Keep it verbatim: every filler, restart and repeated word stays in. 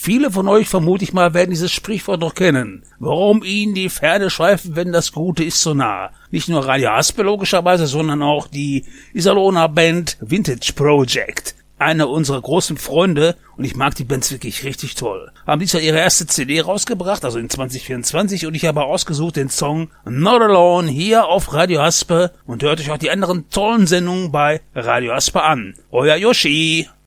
Viele von euch, vermute ich mal, werden dieses Sprichwort noch kennen. Warum ihn die Pferde schweifen, wenn das Gute ist so nah? Nicht nur Radio Aspe logischerweise, sondern auch die Iserlohner Band Vintage Project. Eine unserer großen Freunde, und ich mag die Bands wirklich richtig toll, haben diesmal ihre erste C D rausgebracht, also in zwanzig vierundzwanzig, und ich habe ausgesucht den Song Not Alone hier auf Radio Aspe und hört euch auch die anderen tollen Sendungen bei Radio Aspe an. Euer Yoshi!